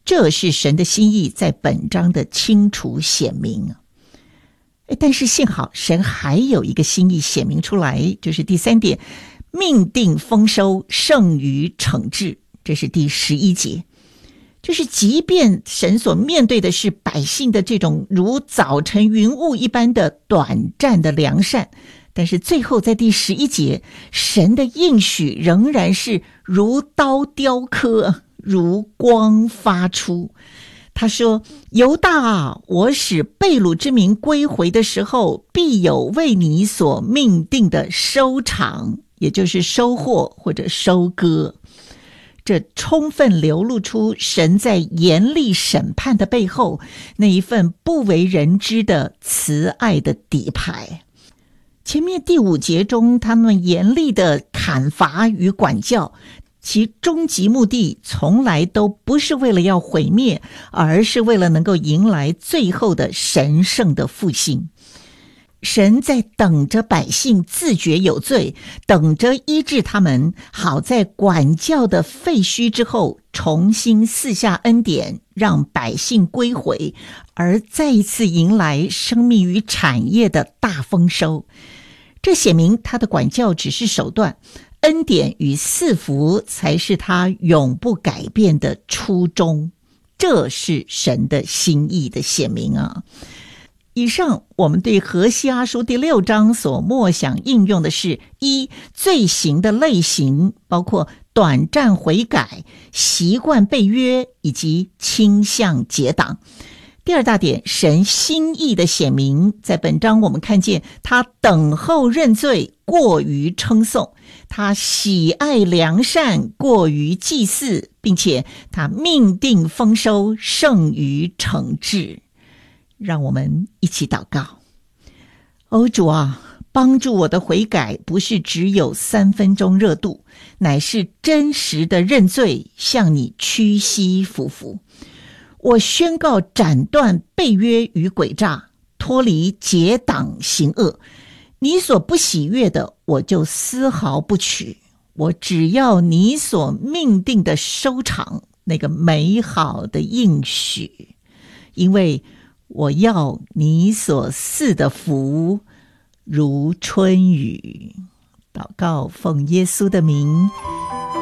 这是神的心意，在本章的清楚显明。但是幸好神还有一个心意显明出来，就是第3点，命定丰收胜于惩治，这是第11节。就是即便神所面对的是百姓的这种如早晨云雾一般的短暂的良善，但是最后在第11节，神的应许仍然是如刀雕刻，如光发出。他说，犹大啊，我使被掳之民归回的时候，必有为你所命定的收场，也就是收获或者收割。这充分流露出神在严厉审判的背后那一份不为人知的慈爱的底牌。前面第5节中，他们严厉的砍伐与管教，其终极目的从来都不是为了要毁灭，而是为了能够迎来最后的神圣的复兴。神在等着百姓自觉有罪，等着医治他们，好在管教的废墟之后重新赐下恩典，让百姓归回，而再一次迎来生命与产业的大丰收。这显明他的管教只是手段，恩典与赐福才是他永不改变的初衷。这是神的心意的显明啊！以上我们对何西阿书第6章所默想应用的是：一、罪行的类型，包括短暂悔改、习惯背约以及倾向结党。第2大点，神心意的显明，在本章我们看见他等候认罪过于称颂，他喜爱良善过于祭祀，并且他命定丰收胜于惩治。让我们一起祷告。主啊，帮助我的悔改不是只有3分钟热度，乃是真实的认罪，向你屈膝俯伏。我宣告斩断背约与诡诈，脱离结党行恶。你所不喜悦的，我就丝毫不取。我只要你所命定的收场，那个美好的应许，因为我要你所赐的福如春雨。祷告奉耶稣的名，